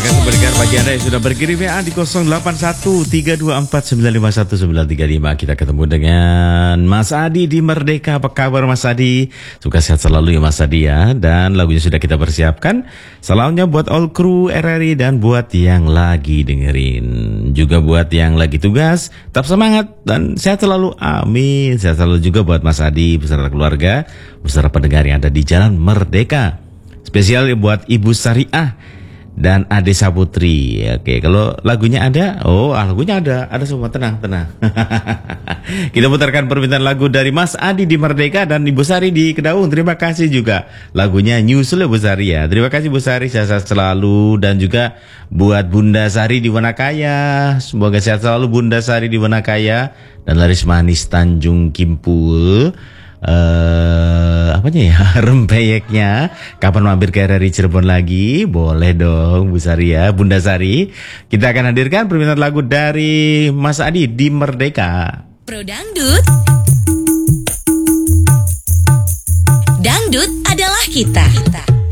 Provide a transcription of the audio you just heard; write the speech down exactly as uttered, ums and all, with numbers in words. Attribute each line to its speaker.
Speaker 1: Terima kasih berikan bagi Anda yang sudah berkirim W A di nol delapan satu tiga dua empat sembilan lima satu sembilan tiga lima. Kita ketemu dengan Mas Adi di Merdeka. Apa kabar Mas Adi? Semoga sehat selalu ya Mas Adi ya. Dan lagunya sudah kita persiapkan. Salamnya buat all crew R R I dan buat yang lagi dengerin. Juga buat yang lagi tugas. Tetap semangat dan sehat selalu. Amin. Sehat selalu juga buat Mas Adi beserta keluarga, beserta pendengar yang ada di Jalan Merdeka. Spesial buat Ibu Syariah dan Ade Saputri. Oke, kalau lagunya ada, oh lagunya ada, ada semua, tenang, tenang. Kita putarkan permintaan lagu dari Mas Adi di Merdeka dan Ibu Sari di Kedaung. Terima kasih juga lagunya nyusul ya Bu Sari ya. Terima kasih Bu Sari, sehat selalu. Dan juga buat Bunda Sari di Wanakaya. Semoga sehat selalu Bunda Sari di Wanakaya. Dan Laris Manis Tanjung Kimpul. Uh, apanya ya, rempeyeknya. Kapan mampir ke R R I Cirebon lagi? Boleh dong Bu Sari ya, Bunda Sari. Kita akan hadirkan permintaan lagu dari Mas Adi di Merdeka.
Speaker 2: Pro Dangdut. Dangdut adalah kita.